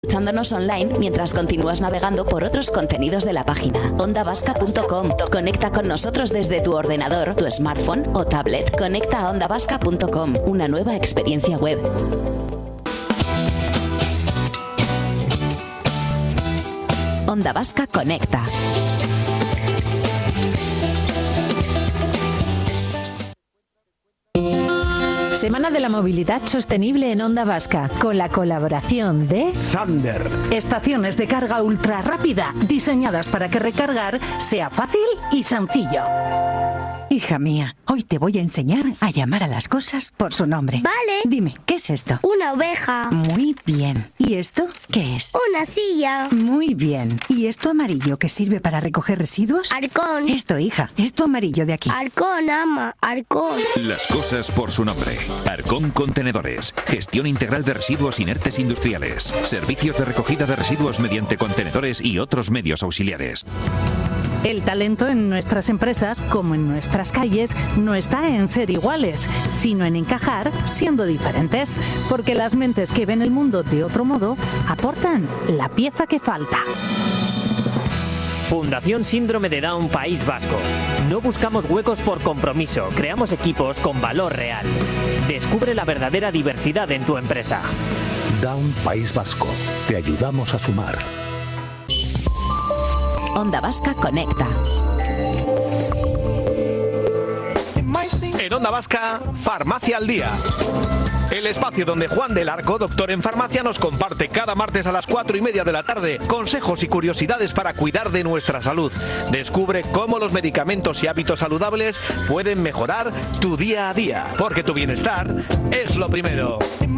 Escuchándonos online mientras continúas navegando por otros contenidos de la página. ondavasca.com. Conecta con nosotros desde tu ordenador, tu smartphone o tablet. Conecta a ondavasca.com, una nueva experiencia web. Onda Vasca Conecta. Semana de la Movilidad Sostenible en Onda Vasca, con la colaboración de Sander. Estaciones de carga ultra rápida, diseñadas para que recargar sea fácil y sencillo. Hija mía, hoy te voy a enseñar a llamar a las cosas por su nombre. Vale. Dime, ¿qué es esto? Una oveja. Muy bien. ¿Y esto qué es? Una silla. Muy bien. ¿Y esto amarillo que sirve para recoger residuos? Arcón. Esto, hija, esto amarillo de aquí. Arcón, ama. Arcón. Las cosas por su nombre. Arcón Contenedores. Gestión integral de residuos inertes industriales. Servicios de recogida de residuos mediante contenedores y otros medios auxiliares. El talento en nuestras empresas, como en nuestras calles, no está en ser iguales, sino en encajar siendo diferentes, porque las mentes que ven el mundo de otro modo aportan la pieza que falta. Fundación Síndrome de Down País Vasco. No buscamos huecos por compromiso, creamos equipos con valor real. Descubre la verdadera diversidad en tu empresa. Down País Vasco. Te ayudamos a sumar. Onda Vasca Conecta. En Onda Vasca, Farmacia al Día. El espacio donde Juan del Arco, doctor en farmacia, nos comparte cada martes a las 4:30 de la tarde consejos y curiosidades para cuidar de nuestra salud. Descubre cómo los medicamentos y hábitos saludables pueden mejorar tu día a día, porque tu bienestar es lo primero.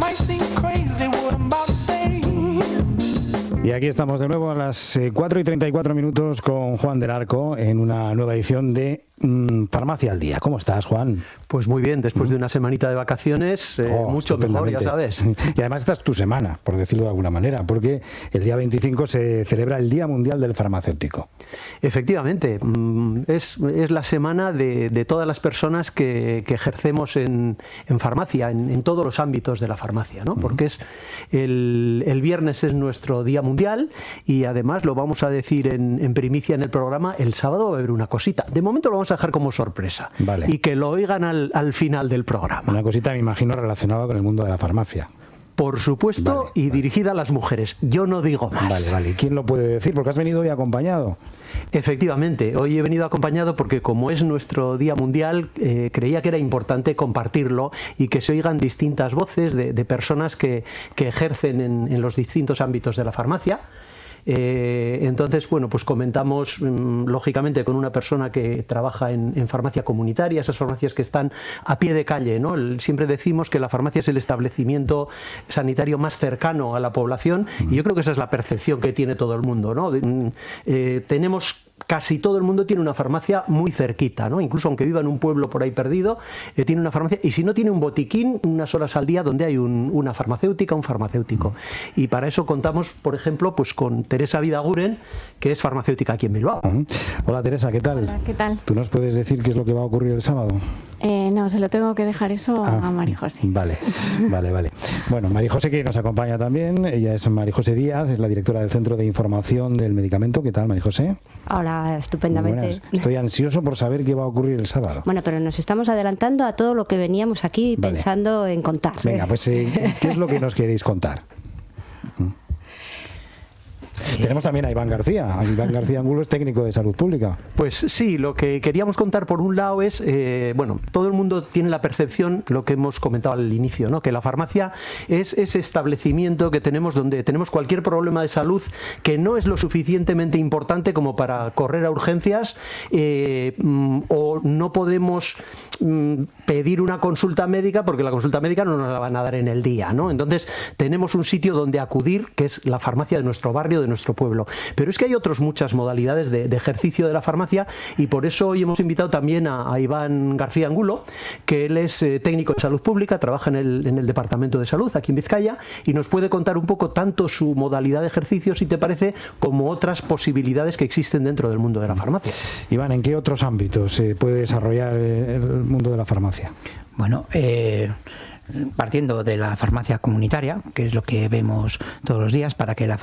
Y aquí estamos de nuevo a las 4:34 con Juan del Arco en una nueva edición de Farmacia al Día. ¿Cómo estás, Juan? Pues muy bien, después de una semanita de vacaciones, mucho mejor, ya sabes. Y además esta es tu semana, por decirlo de alguna manera, porque el día 25 se celebra el Día Mundial del Farmacéutico. Efectivamente, es la semana de todas las personas que ejercemos en farmacia, en todos los ámbitos de la farmacia, ¿no? Porque es el viernes es nuestro Día Mundial y además lo vamos a decir en primicia en el programa, el sábado va a haber una cosita. De momento lo vamos a dejar como sorpresa. Vale. Y que lo oigan al final del programa. Una cosita, me imagino, relacionada con el mundo de la farmacia. Por supuesto, vale, dirigida a las mujeres. Yo no digo más. Vale. ¿Y quién lo puede decir? Porque has venido hoy acompañado. Efectivamente, hoy he venido acompañado porque como es nuestro Día Mundial, creía que era importante compartirlo y que se oigan distintas voces de personas que ejercen en los distintos ámbitos de la farmacia. Entonces, bueno, pues comentamos lógicamente con una persona que trabaja en farmacia comunitaria, esas farmacias que están a pie de calle, ¿no? Siempre decimos que la farmacia es el establecimiento sanitario más cercano a la población y yo creo que esa es la percepción que tiene todo el mundo, ¿no? Casi todo el mundo tiene una farmacia muy cerquita, ¿no? Incluso aunque viva en un pueblo por ahí perdido, tiene una farmacia, y si no, tiene un botiquín unas horas al día donde hay una farmacéutica, un farmacéutico. Y para eso contamos, por ejemplo, pues con Teresa Vidaguren, que es farmacéutica aquí en Bilbao. Hola Teresa, ¿qué tal? Hola, ¿qué tal? ¿Tú nos puedes decir qué es lo que va a ocurrir el sábado? No, se lo tengo que dejar eso a María José. Vale. Bueno, María José, que nos acompaña también, ella es María José Díaz, es la directora del Centro de Información del Medicamento. ¿Qué tal, María José? Hola, estupendamente. Buenas. Estoy ansioso por saber qué va a ocurrir el sábado. Bueno, pero nos estamos adelantando a todo lo que veníamos aquí pensando en contar. Venga, pues ¿qué es lo que nos queréis contar? Tenemos también a Iván García. Iván García Angulo es técnico de salud pública. Pues sí, lo que queríamos contar por un lado es, todo el mundo tiene la percepción, lo que hemos comentado al inicio, ¿no? Que la farmacia es ese establecimiento que tenemos donde tenemos cualquier problema de salud que no es lo suficientemente importante como para correr a urgencias o no podemos pedir una consulta médica porque la consulta médica no nos la van a dar en el día, ¿no? Entonces tenemos un sitio donde acudir que es la farmacia de nuestro barrio, de nuestro pueblo. Pero es que hay otras muchas modalidades de ejercicio de la farmacia y por eso hoy hemos invitado también a Iván García Angulo, que él es técnico de salud pública, trabaja en el Departamento de Salud aquí en Vizcaya y nos puede contar un poco tanto su modalidad de ejercicio, si te parece, como otras posibilidades que existen dentro del mundo de la farmacia. Iván, ¿en qué otros ámbitos se puede desarrollar el mundo de la farmacia? Bueno, partiendo de la farmacia comunitaria, que es lo que vemos todos los días, para que la